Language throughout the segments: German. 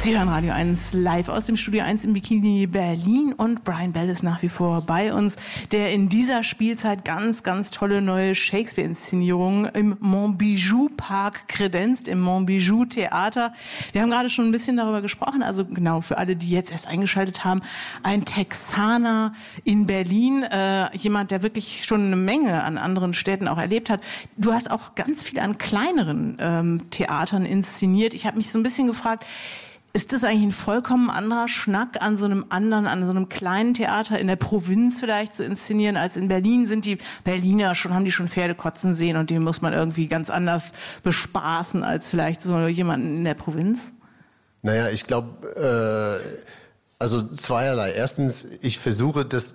Sie hören Radio 1 live aus dem Studio 1 im Bikini Berlin und Brian Bell ist nach wie vor bei uns, der in dieser Spielzeit ganz, ganz tolle neue Shakespeare-Inszenierungen im Montbijou Park kredenzt, im Montbijou Theater. Wir haben gerade schon ein bisschen darüber gesprochen, also genau für alle, die jetzt erst eingeschaltet haben, ein Texaner in Berlin, jemand, der wirklich schon eine Menge an anderen Städten auch erlebt hat. Du hast auch ganz viel an kleineren Theatern inszeniert. Ich habe mich so ein bisschen gefragt, ist das eigentlich ein vollkommen anderer Schnack, an so einem kleinen Theater in der Provinz vielleicht zu inszenieren, als in Berlin? Sind die Berliner haben die schon Pferde kotzen sehen und die muss man irgendwie ganz anders bespaßen als vielleicht so jemanden in der Provinz? Naja, ich glaube, also zweierlei. Erstens, ich versuche, das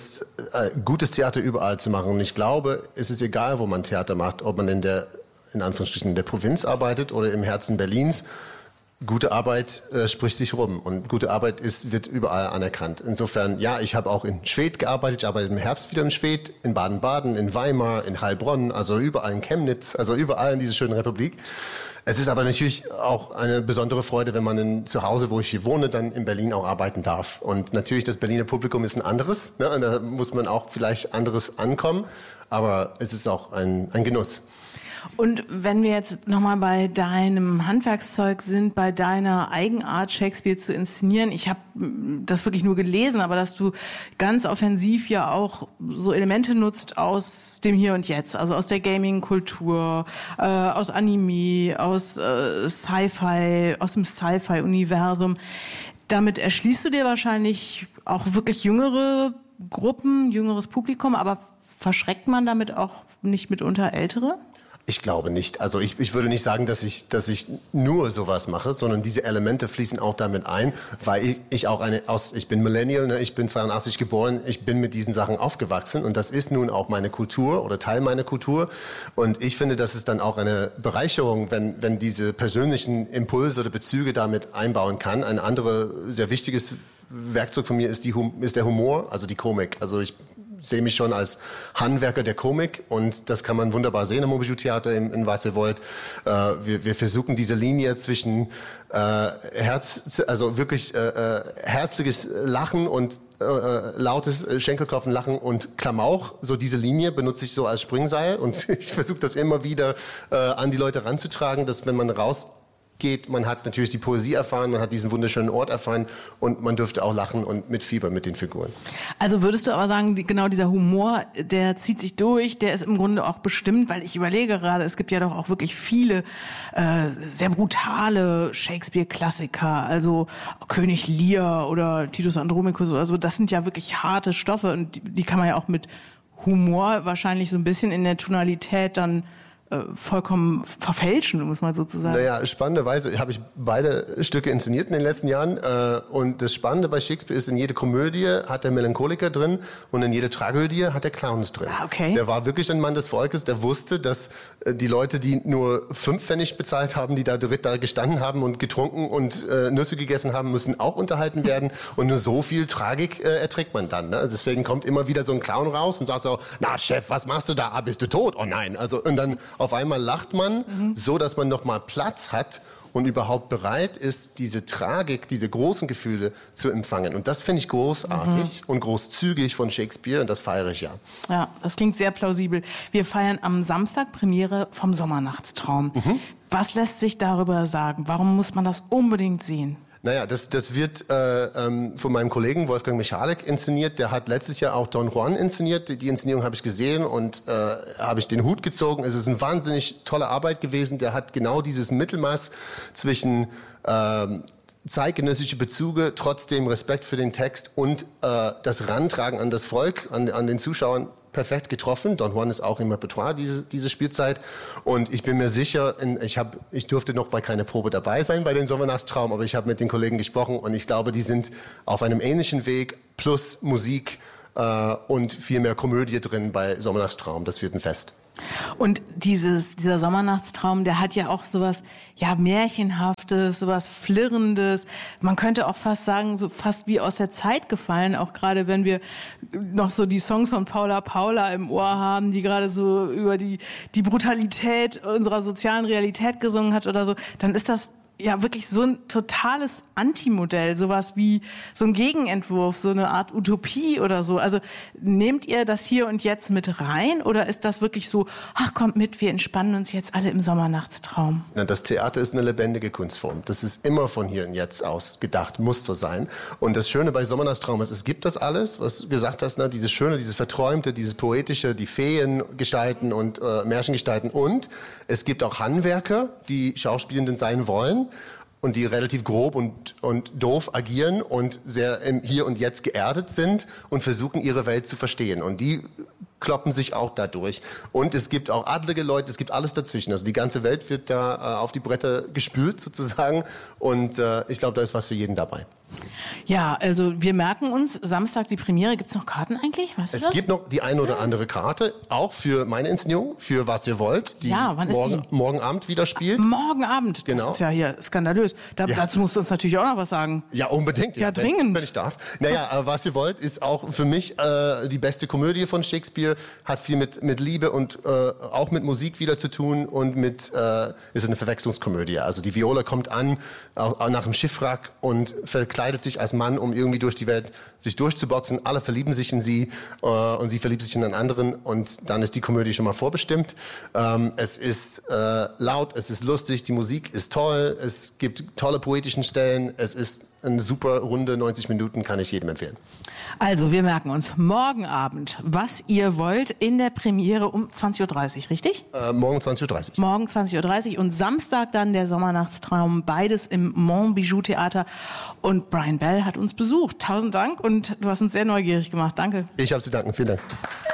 gutes Theater überall zu machen. Und ich glaube, es ist egal, wo man Theater macht, ob man in Anführungsstrichen, in der Provinz arbeitet oder im Herzen Berlins. Gute Arbeit spricht sich rum und gute Arbeit wird überall anerkannt. Insofern, ja, ich habe auch in Schwedt gearbeitet, ich arbeite im Herbst wieder in Schwedt, in Baden-Baden, in Weimar, in Heilbronn, also überall in Chemnitz, also überall in dieser schönen Republik. Es ist aber natürlich auch eine besondere Freude, wenn man zu Hause, wo ich hier wohne, dann in Berlin auch arbeiten darf. Und natürlich, das Berliner Publikum ist ein anderes, ne? Und da muss man auch vielleicht anderes ankommen, aber es ist auch ein Genuss. Und wenn wir jetzt nochmal bei deinem Handwerkszeug sind, bei deiner Eigenart, Shakespeare zu inszenieren, ich habe das wirklich nur gelesen, aber dass du ganz offensiv ja auch so Elemente nutzt aus dem Hier und Jetzt, also aus der Gaming-Kultur, aus Anime, aus Sci-Fi, aus dem Sci-Fi-Universum. Damit erschließt du dir wahrscheinlich auch wirklich jüngere Gruppen, jüngeres Publikum, aber verschreckt man damit auch nicht mitunter Ältere? Ich glaube nicht. Also ich würde nicht sagen, dass ich nur sowas mache, sondern diese Elemente fließen auch damit ein, weil ich bin Millennial, ne? Ich bin 82 geboren, ich bin mit diesen Sachen aufgewachsen und das ist nun auch meine Kultur oder Teil meiner Kultur und ich finde, das ist dann auch eine Bereicherung, wenn diese persönlichen Impulse oder Bezüge damit einbauen kann. Ein anderes sehr wichtiges Werkzeug von mir ist der Humor, also die Komik. Also ich sehe mich schon als Handwerker der Komik und das kann man wunderbar sehen im Montbijou Theater in Weißerwold. Wir versuchen diese Linie zwischen herzliches Lachen und lautes Schenkelklopfen, Lachen und Klamauk, so diese Linie benutze ich so als Springseil und ich versuche das immer wieder an die Leute ranzutragen, dass wenn man rausgeht, man hat natürlich die Poesie erfahren, man hat diesen wunderschönen Ort erfahren und man dürfte auch lachen und mitfiebern mit den Figuren. Also würdest du aber sagen, genau dieser Humor, der zieht sich durch, der ist im Grunde auch bestimmt, weil ich überlege gerade, es gibt ja doch auch wirklich viele sehr brutale Shakespeare-Klassiker, also König Lear oder Titus Andromachus oder so, das sind ja wirklich harte Stoffe und die kann man ja auch mit Humor wahrscheinlich so ein bisschen in der Tonalität dann vollkommen verfälschen, muss man sozusagen. Naja, spannenderweise habe ich beide Stücke inszeniert in den letzten Jahren und das Spannende bei Shakespeare ist, in jede Komödie hat der Melancholiker drin und in jede Tragödie hat der Clowns drin. Ah, okay. Der war wirklich ein Mann des Volkes, der wusste, dass die Leute, die nur 5 Pfennig bezahlt haben, die da gestanden haben und getrunken und Nüsse gegessen haben, müssen auch unterhalten werden und nur so viel Tragik erträgt man dann. Ne? Deswegen kommt immer wieder so ein Clown raus und sagt so, na Chef, was machst du da? Ah, bist du tot? Oh nein. Also, und dann auf einmal lacht man, so dass man nochmal Platz hat und überhaupt bereit ist, diese Tragik, diese großen Gefühle zu empfangen. Und das finde ich großartig und großzügig von Shakespeare und das feiere ich ja. Ja, das klingt sehr plausibel. Wir feiern am Samstag Premiere vom Sommernachtstraum. Was lässt sich darüber sagen? Warum muss man das unbedingt sehen? Naja, das wird von meinem Kollegen Wolfgang Michalek inszeniert. Der hat letztes Jahr auch Don Juan inszeniert. Die Inszenierung habe ich gesehen und habe ich den Hut gezogen. Es ist eine wahnsinnig tolle Arbeit gewesen. Der hat genau dieses Mittelmaß zwischen zeitgenössische Bezüge, trotzdem Respekt für den Text und das Rantragen an das Volk, an den Zuschauern perfekt getroffen. Don Juan ist auch im Repertoire diese Spielzeit und ich bin mir sicher, ich durfte noch bei keiner Probe dabei sein bei den Sommernachtstraum, aber ich habe mit den Kollegen gesprochen und ich glaube, die sind auf einem ähnlichen Weg plus Musik und viel mehr Komödie drin bei Sommernachtstraum. Das wird ein Fest. Und dieser Sommernachtstraum, der hat ja auch sowas, ja, Märchenhaftes, sowas Flirrendes. Man könnte auch fast sagen, so fast wie aus der Zeit gefallen, auch gerade wenn wir noch so die Songs von Paula Paula im Ohr haben, die gerade so über die Brutalität unserer sozialen Realität gesungen hat oder so, dann ist das ja wirklich so ein totales Antimodell, sowas wie so ein Gegenentwurf, so eine Art Utopie oder so. Also nehmt ihr das hier und jetzt mit rein oder ist das wirklich so, ach kommt mit, wir entspannen uns jetzt alle im Sommernachtstraum? Na, das Theater ist eine lebendige Kunstform. Das ist immer von hier und jetzt aus gedacht, muss so sein. Und das Schöne bei Sommernachtstraum ist, es gibt das alles, was du gesagt hast, ne? Dieses Schöne, dieses Verträumte, dieses Poetische, die Feengestalten und Märchengestalten. Und es gibt auch Handwerker, die Schauspielenden sein wollen und die relativ grob und doof agieren und sehr im Hier und Jetzt geerdet sind und versuchen, ihre Welt zu verstehen. Und die kloppen sich auch dadurch. Und es gibt auch adlige Leute, es gibt alles dazwischen. Also die ganze Welt wird da auf die Bretter gespült sozusagen. Und ich glaube, da ist was für jeden dabei. Ja, also wir merken uns, Samstag die Premiere. Gibt es noch Karten eigentlich? Weißt du das? Es gibt noch die eine oder andere Karte, auch für meine Inszenierung, für Was ihr wollt, die, wann ist die? Morgen Abend wieder spielt. Morgen Abend, Genau. Das ist ja hier skandalös. Dazu musst du uns natürlich auch noch was sagen. Ja, unbedingt. Ja, dringend. Wenn ich darf. Naja, Was ihr wollt ist auch für mich die beste Komödie von Shakespeare, hat viel mit Liebe und auch mit Musik wieder zu tun und ist eine Verwechslungskomödie. Also die Viola kommt an nach dem Schiffwrack und verkleidet sich als Mann, um irgendwie durch die Welt sich durchzuboxen. Alle verlieben sich in sie und sie verliebt sich in einen anderen und dann ist die Komödie schon mal vorbestimmt. Es ist laut, es ist lustig, die Musik ist toll, es gibt tolle poetischen Stellen, es ist eine super Runde, 90 Minuten, kann ich jedem empfehlen. Also, wir merken uns, morgen Abend, Was ihr wollt, in der Premiere um 20.30 Uhr, richtig? Morgen 20.30 Uhr. Morgen 20.30 Uhr und Samstag dann der Sommernachtstraum, beides im Montbijou Theater. Und Brian Bell hat uns besucht. 1000 Dank und du hast uns sehr neugierig gemacht. Danke. Ich habe zu danken. Vielen Dank.